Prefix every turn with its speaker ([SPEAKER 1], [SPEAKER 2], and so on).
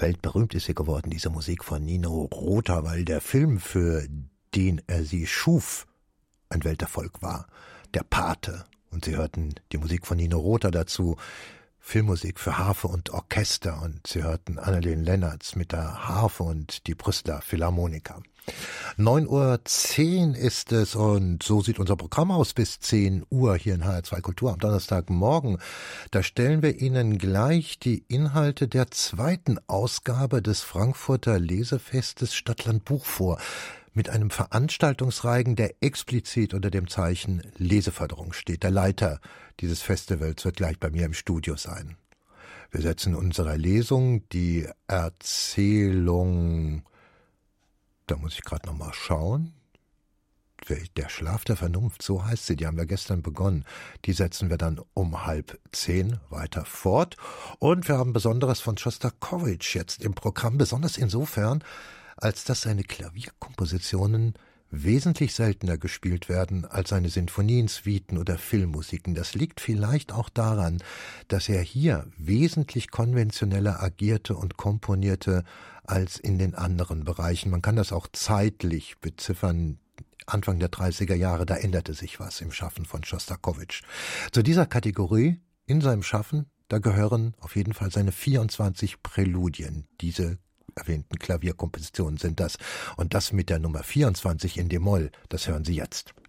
[SPEAKER 1] Weltberühmt ist sie geworden, diese Musik von Nino Rota, weil der Film, für den er sie schuf, ein Welterfolg war. Der Pate. Und Sie hörten die Musik von Nino Rota dazu. Filmmusik für Harfe und Orchester. Und Sie hörten Annalene Lennartz mit der Harfe und die Brüsseler Philharmoniker. 9:10 Uhr ist es und so sieht unser Programm aus bis 10 Uhr hier in HR2 Kultur am Donnerstagmorgen. Da stellen wir Ihnen gleich die Inhalte der zweiten Ausgabe des Frankfurter Lesefestes Stadtland Buch vor. Mit einem Veranstaltungsreigen, der explizit unter dem Zeichen Leseförderung steht. Der Leiter dieses Festivals wird gleich bei mir im Studio sein. Wir setzen in unserer Lesung die Erzählung, da muss ich gerade nochmal schauen, der Schlaf der Vernunft, so heißt sie, die haben wir gestern begonnen. Die setzen wir dann um 9:30 weiter fort. Und wir haben Besonderes von Schostakowitsch jetzt im Programm, besonders insofern, als dass seine Klavierkompositionen wesentlich seltener gespielt werden als seine Sinfonien, Suiten oder Filmmusiken. Das liegt vielleicht auch daran, dass er hier wesentlich konventioneller agierte und komponierte als in den anderen Bereichen. Man kann das auch zeitlich beziffern. Anfang der 30er Jahre, da änderte sich was im Schaffen von Schostakowitsch. Zu dieser Kategorie in seinem Schaffen, da gehören auf jeden Fall seine 24 Präludien. Diese erwähnten Klavierkompositionen sind das. Und das mit der Nummer 24 in D-Moll, das hören Sie jetzt.